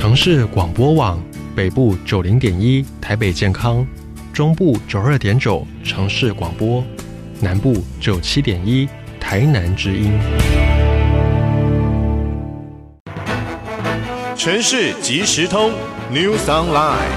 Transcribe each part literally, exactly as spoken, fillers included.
城市广播网北部九零点一台北健康，中部九二点九城市广播，南部九七点一台南之音。 城市即时通 News Online，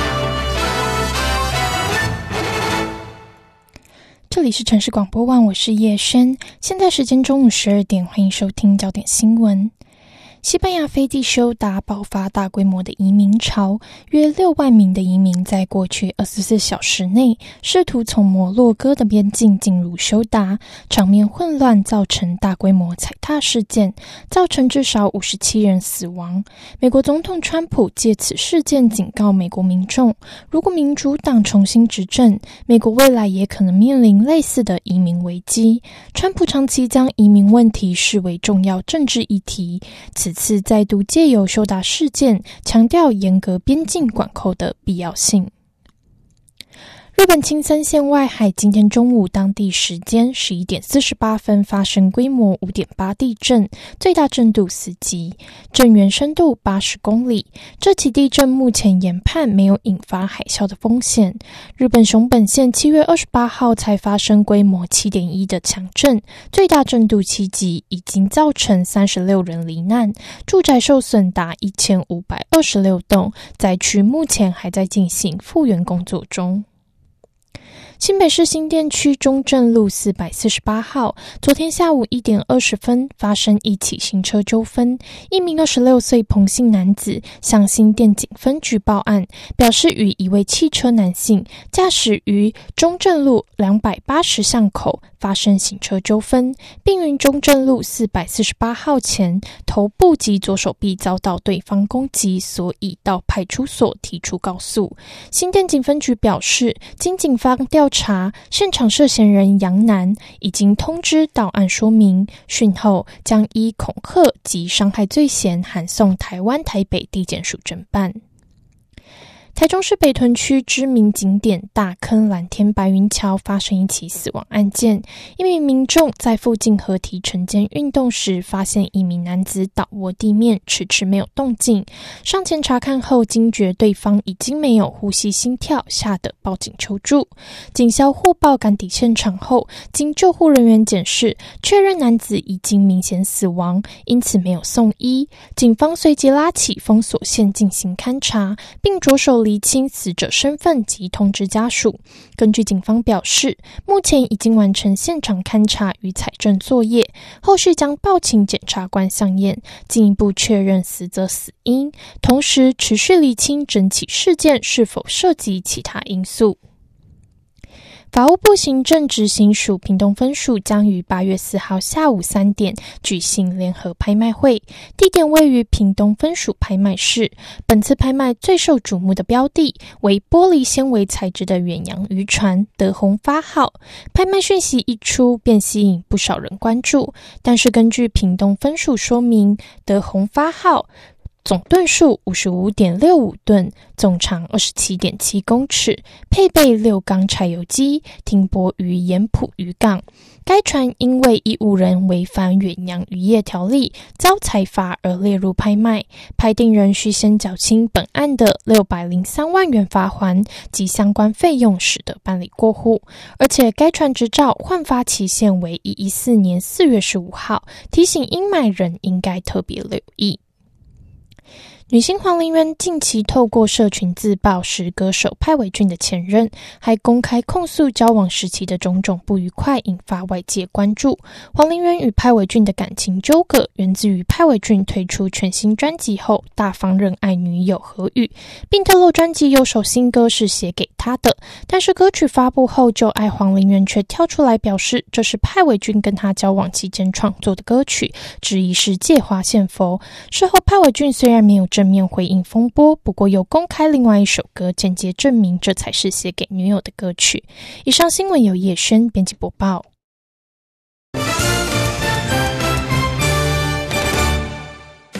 这里是城市广播网，我是叶轩。现在时间中午十二点，欢迎收听焦点新闻。西班牙飞地休达爆发大规模的移民潮，约六万名的移民在过去二十四小时内试图从摩洛哥的边境进入休达，场面混乱，造成大规模踩踏事件，造成至少五十七人死亡。美国总统川普借此事件警告美国民众，如果民主党重新执政，美国未来也可能面临类似的移民危机。川普长期将移民问题视为重要政治议题，此次再度借由休达事件强调严格边境管控的必要性。日本青森县外海今天中午当地时间十一点四十八分发生规模 五点八 地震，最大震度四级，震源深度八十公里。这起地震目前研判没有引发海啸的风险。日本熊本县七月二十八号才发生规模 七点一 的强震，最大震度七级，已经造成三十六人罹难，住宅受损达一千五百二十六栋，灾区目前还在进行复原工作中。新北市新店区中正路四百四十八号，昨天下午一点二十分发生一起行车纠纷，一名二十六岁彭姓男子向新店警分局报案，表示与一位汽车男性驾驶于中正路两百八十巷口发生行车纠纷，并于中正路四百四十八号前头部及左手臂遭到对方攻击，所以到派出所提出告诉。新店警分局表示，经警方调查，现场涉嫌人杨男已经通知到案说明，讯后将依恐吓及伤害罪嫌函送台湾台北地检署侦办。台中市北屯区知名景点大坑蓝天白云桥发生一起死亡案件，一名民众在附近河堤晨间运动时，发现一名男子倒卧地面，迟迟没有动静，上前查看后惊觉对方已经没有呼吸心跳，吓得报警求助。警消获报赶抵现场后，经救护人员检视，确认男子已经明显死亡，因此没有送医。警方随即拉起封锁线进行勘查，并着手厘清死者身份及通知家属。根据警方表示，目前已经完成现场勘查与采证作业，后续将报请检察官相验，进一步确认死者死因，同时持续厘清整起事件是否涉及其他因素。法务部行政执行署屏东分署将于八月四号下午三点举行联合拍卖会，地点位于屏东分署拍卖室。本次拍卖最受瞩目的标的为玻璃纤维材质的远洋渔船德宏发号。拍卖讯息一出，便吸引不少人关注。但是根据屏东分署说明，德宏发号总吨数 五十五点六五吨，总长 二十七点七公尺，配备六缸柴油机，停泊于盐埔渔港。该船因为义务人违反远洋渔业条例遭裁罚而列入拍卖，拍定人需先缴清本案的六百零三万元罚锾及相关费用，使得办理过户。而且该船执照换发期限为一百一十四年四月十五号，提醒应买人应该特别留意。女星黄龄渊近期透过社群自曝是歌手派伟俊的前任，还公开控诉交往时期的种种不愉快，引发外界关注。黄龄渊与派伟俊的感情纠葛源自于派伟俊推出全新专辑后大方认爱女友何宇，并透露专辑有首新歌是写给他的，但是歌曲发布后，就爱黄龄渊却跳出来表示这是派伟俊跟他交往期间创作的歌曲，质疑是借花献佛。事后派伟俊虽然没有正面回应风波，不过又公开另外一首歌，间接证明这才是写给女友的歌曲。以上新闻由叶轩编辑播报。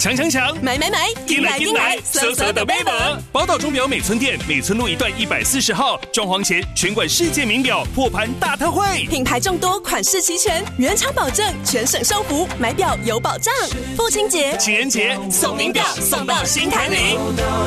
抢抢抢， 买买买， 进来进来，色色的妹们！宝岛钟表美村店美村路一段一百四十号，装潢前全馆世界名表破盘大特惠， 品牌众多，款式齐全，原厂保证，全省收服，买表有保障。父亲节、 情人节送名表，送到心坎里。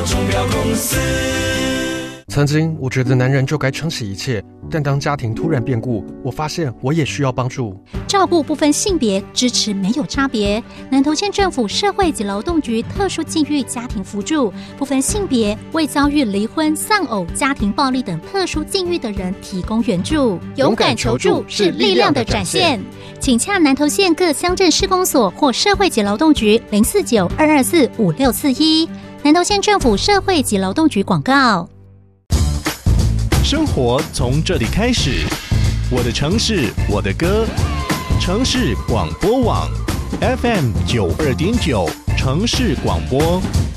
曾经我觉得男人就该撑起一切，但当家庭突然变故，我发现我也需要帮助。 照顾不分性别，支持没有差别。南投县政府社会及劳动局特殊境遇家庭扶助，不分性别，为遭遇离婚、丧偶、家庭暴力等特殊境遇的人提供援助。勇敢求助是力量的展现。请洽南投县各乡镇市公所或社会及劳动局零四九二二四五六四一。南投县政府社会及劳动局广告。 生活从这里开始，我的城市，我的歌，城市广播网 F M 九二点九，城市广播。